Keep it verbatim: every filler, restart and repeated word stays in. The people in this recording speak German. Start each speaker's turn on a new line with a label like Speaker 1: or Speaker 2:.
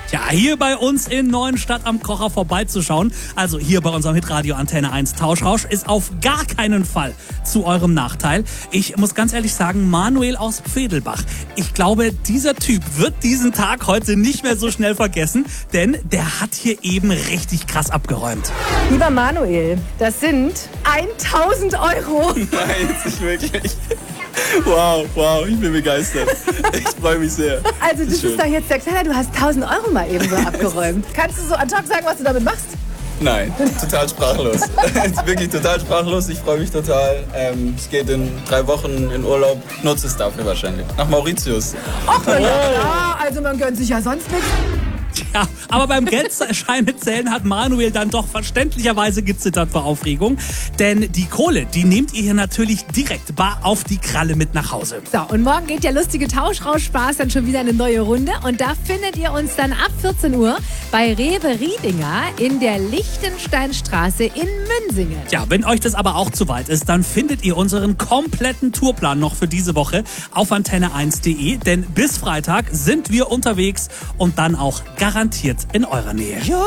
Speaker 1: ja, hier bei uns in Neuenstadt am Kocher vorbeizuschauen. Also hier bei unserem Hitradio Antenne eins Tauschrausch ist auf gar keinen Fall zu eurem Nachteil. Ich muss ganz ehrlich sagen, Manuel aus Pfedelbach, ich glaube, dieser Typ wird diesen Tag heute nicht mehr so schnell vergessen, denn der hat hier eben richtig krass abgeräumt.
Speaker 2: Lieber Manuel, das sind tausend Euro.
Speaker 3: Nein, jetzt nicht wirklich. Wow, wow, ich bin begeistert. Ich freue mich sehr.
Speaker 2: Also das, das ist,
Speaker 3: ist
Speaker 2: doch jetzt der Knaller, du hast tausend Euro mal eben so abgeräumt. Kannst du so ad hoc sagen, was du damit machst?
Speaker 3: Nein, total sprachlos. Wirklich total sprachlos. Ich freue mich total. Ähm, es geht in drei Wochen in Urlaub. Nutze es dafür wahrscheinlich. Nach Mauritius.
Speaker 2: Ach, na ja, also man gönnt sich ja sonst nichts.
Speaker 1: Ja, aber beim Geldscheine zählen hat Manuel dann doch verständlicherweise gezittert vor Aufregung. Denn die Kohle, die nehmt ihr hier natürlich direkt bar auf die Kralle mit nach Hause.
Speaker 2: So, und morgen geht der lustige Tauschrausch-Spaß dann schon wieder eine neue Runde. Und da findet ihr uns dann ab vierzehn Uhr bei Rewe Riedinger in der Lichtensteinstraße in Münsingen.
Speaker 1: Ja, wenn euch das aber auch zu weit ist, dann findet ihr unseren kompletten Tourplan noch für diese Woche auf antenne eins punkt de. Denn bis Freitag sind wir unterwegs und dann auch garantiert in eurer Nähe.